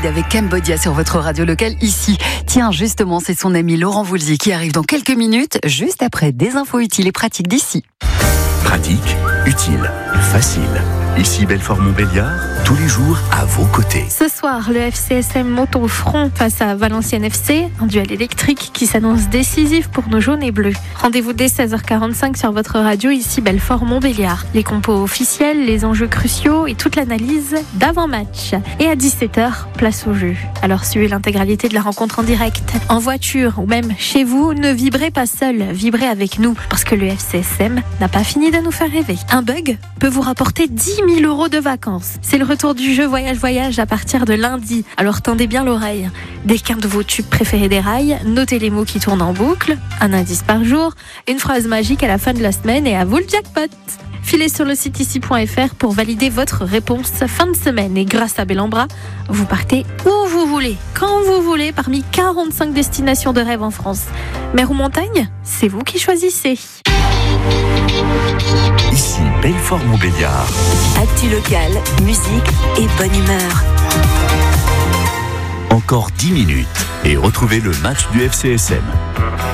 Ride avec Cambodia sur votre radio locale ici. Tiens, justement, c'est son ami Laurent Voulzy qui arrive dans quelques minutes, juste après des infos utiles et pratiques d'ici. Pratique, utile, facile. Ici Belfort-Montbéliard, tous les jours à vos côtés. Ce soir, le FCSM monte au front face à Valenciennes FC, un duel électrique qui s'annonce décisif pour nos jaunes et bleus. Rendez-vous dès 16h45 sur votre radio, ici Belfort-Montbéliard. Les compos officiels, les enjeux cruciaux et toute l'analyse d'avant-match. Et à 17h, place au jeu. Alors suivez l'intégralité de la rencontre en direct. En voiture ou même chez vous, ne vibrez pas seul, vibrez avec nous. Parce que le FCSM n'a pas fini de nous faire rêver. Un bug peut vous rapporter 10 000 € de vacances. C'est le retour du jeu Voyage à partir de lundi. Alors tendez bien l'oreille. Dès qu'un de vos tubes préférés déraille, notez les mots qui tournent en boucle, un indice par jour, une phrase magique à la fin de la semaine et à vous le jackpot. Filez sur le site ici.fr pour valider votre réponse fin de semaine. Et grâce à Bellambra, vous partez où vous voulez, quand vous voulez, parmi 45 destinations de rêve en France. Mer ou montagne, c'est vous qui choisissez. Ici Belfort-Montbéliard. Actu locale, musique et bonne humeur. Encore 10 minutes et retrouvez le match du FCSM.